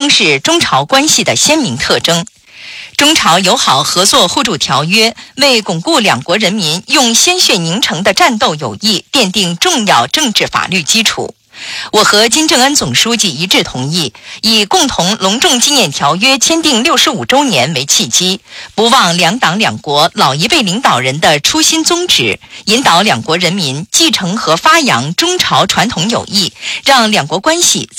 终是中朝关系的鲜明特征。中朝友好合作互助条约为巩固两国人民用鲜血凝成的战斗友谊奠定重要政治法律基础。我和金正恩总书记一致同意，以共同隆重纪念条约签订65周年为契机，不忘两党两国老一辈领导人的初心宗旨，引导两国人民继承和发扬中朝传统友谊，让两国关系